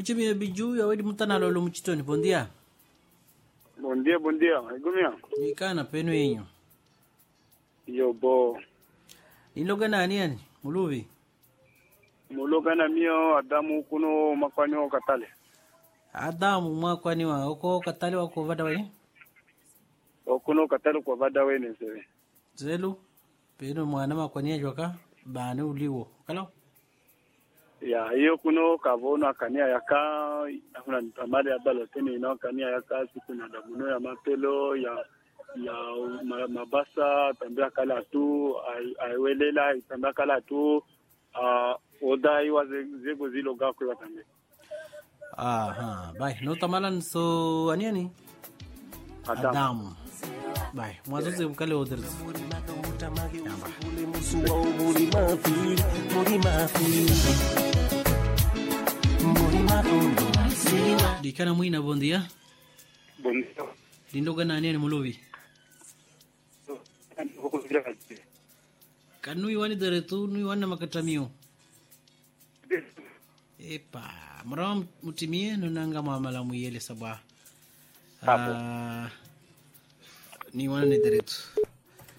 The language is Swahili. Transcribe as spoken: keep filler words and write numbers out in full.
Mchimi biju ya wedi mutana lolo mchitoni. Bom dia. Bom dia, bom dia. Igumia. Ikana penu yenyu. Yo bo. Iloga nani yani? Muluvi. Muloga na mio Adamu kuno makwani wa katale. Adamu makwani wa oko katale wako vada wani? Okuno katale kwa vada wene sewe. Zelu. Penu mwana makwani ya jwaka. Bane uliwo. Kalau? Ya hiyo kuno kavono akania yaka kuna amali ya baloteni ina kania yaka siku na damuno ya mapelo ya ya mabasa tambia kala tu aiwelela tambia kala tu ah odai waze zego zilo gako watambe. Aha, bye. No tamalan so aniani? Adamu. Adamu. Bye. Mwazuze ukale oders. Yamba. Dikana mwina bom dia. Bom dia. Dindoga nani ni Muluvi? Kanui wani daretu, nui wana makatamio. Epa, marawa mutimie nunanga mamala muyele sabah. Ah, ni wana ni daretu.